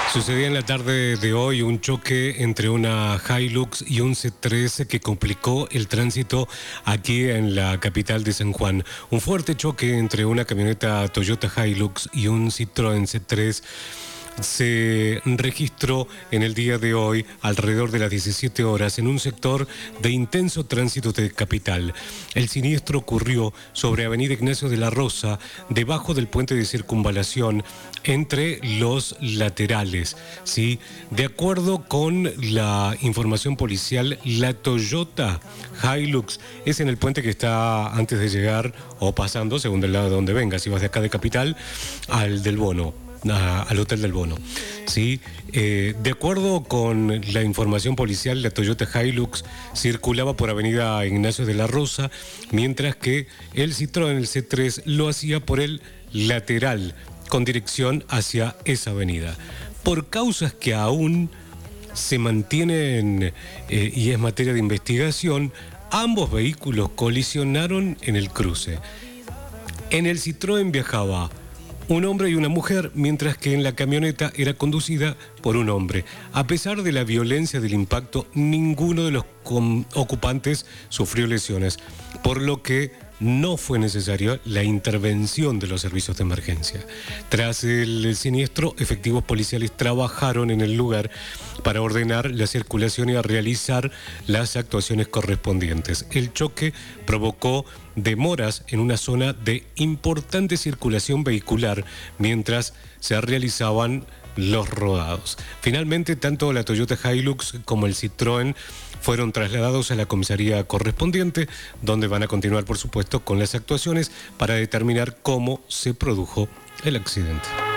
Sucedía en la tarde de hoy un choque entre una Hilux y un C3 que complicó el tránsito aquí en la capital de San Juan. Un fuerte choque entre una camioneta Toyota Hilux y un Citroën C3 se registró en el día de hoy alrededor de las 17 horas en un sector de intenso tránsito de capital. El siniestro ocurrió sobre Avenida Ignacio de la Rosa, debajo del puente de circunvalación, entre los laterales, ¿sí? De acuerdo con la información policial, la Toyota Hilux es en el puente que está antes de llegar o pasando, según del lado de donde venga, si vas de acá de Capital al del Bono. Al Hotel del Bono. ¿Sí? De acuerdo con la información policial, la Toyota Hilux circulaba por Avenida Ignacio de la Rosa, mientras que el Citroën, el C3, lo hacía por el lateral, con dirección hacia esa avenida. Por causas que aún se mantienen y es materia de investigación, ambos vehículos colisionaron en el cruce. En el Citroën viajaba un hombre y una mujer, mientras que en la camioneta era conducida por un hombre. A pesar de la violencia del impacto, ninguno de los ocupantes sufrió lesiones, por lo que no fue necesaria la intervención de los servicios de emergencia. Tras el siniestro, efectivos policiales trabajaron en el lugar para ordenar la circulación y a realizar las actuaciones correspondientes. El choque provocó demoras en una zona de importante circulación vehicular mientras se realizaban los rodados. Finalmente, tanto la Toyota Hilux como el Citroën fueron trasladados a la comisaría correspondiente, donde van a continuar, por supuesto, con las actuaciones para determinar cómo se produjo el accidente.